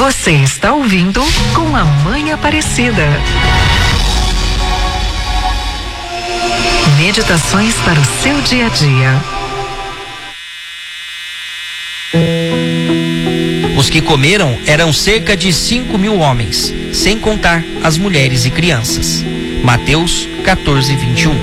Você está ouvindo Com a Mãe Aparecida. Meditações para o seu dia a dia. Os que comeram eram cerca de 5.000 homens, sem contar as mulheres e crianças. Mateus 14:21.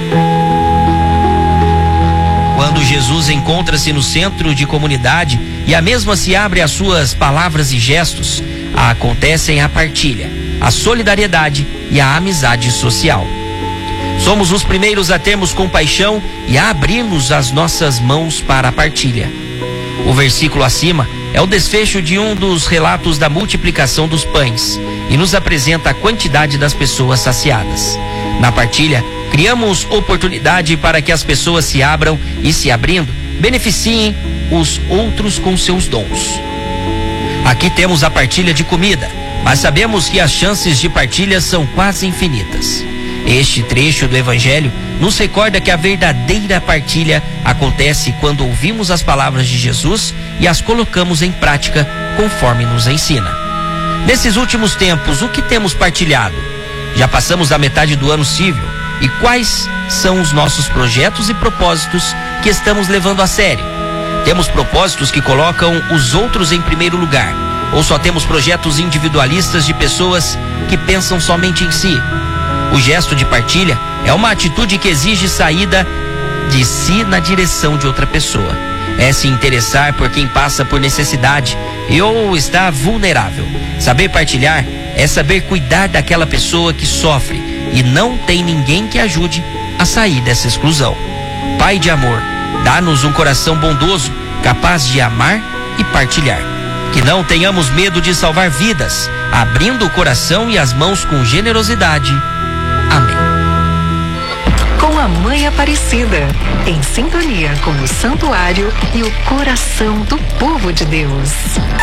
Quando Jesus encontra-se no centro de comunidade e a mesma se abre às suas palavras e gestos, acontecem a partilha, a solidariedade e a amizade social. Somos os primeiros a termos compaixão e a abrirmos as nossas mãos para a partilha. O versículo acima é o desfecho de um dos relatos da multiplicação dos pães e nos apresenta a quantidade das pessoas saciadas. Na partilha, criamos oportunidade para que as pessoas se abram e, se abrindo, beneficiem os outros com seus dons. Aqui temos a partilha de comida, mas sabemos que as chances de partilha são quase infinitas. Este trecho do Evangelho nos recorda que a verdadeira partilha acontece quando ouvimos as palavras de Jesus e as colocamos em prática conforme nos ensina. Nesses últimos tempos, o que temos partilhado? Já passamos da metade do ano civil. E quais são os nossos projetos e propósitos que estamos levando a sério? Temos propósitos que colocam os outros em primeiro lugar? Ou só temos projetos individualistas de pessoas que pensam somente em si? O gesto de partilha é uma atitude que exige saída de si na direção de outra pessoa. É se interessar por quem passa por necessidade e ou está vulnerável. Saber partilhar é saber cuidar daquela pessoa que sofre e não tem ninguém que ajude a sair dessa exclusão. Pai de amor, dá-nos um coração bondoso, capaz de amar e partilhar. Que não tenhamos medo de salvar vidas, abrindo o coração e as mãos com generosidade. Amém. Com a Mãe Aparecida, em sintonia com o santuário e o coração do povo de Deus.